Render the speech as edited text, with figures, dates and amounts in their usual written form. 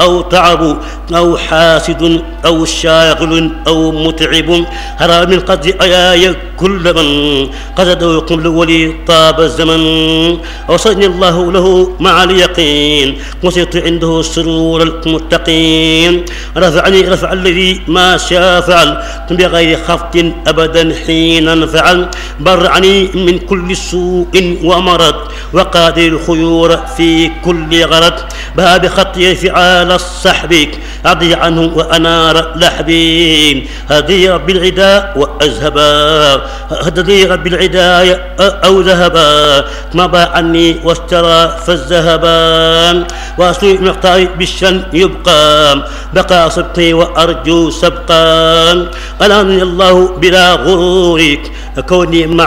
أو تعب أو حاسد أو شاغل أو متعب هرى من قد أياي كل من قصده قبل ولي طاب الزمن وصلني الله له مع اليقين وصرت عنده سرور المتقين رفعني رفع الذي ما شاء فعل بغير خفض أبدا حين فعل برعني من كل سوء ومرض وقادر الخيور في كل غرض بها بخطي فعال السحب أعطي عنه وأنار لحبي هدي رب العداء وأذهبا هدي رب العداء أو ذهبا ما باع عني واشترى فالذهبان وأصلي مقطعي بالشن يبقى بقى صدقي وأرجو سبقا ألاني الله بلا غرورك كوني مع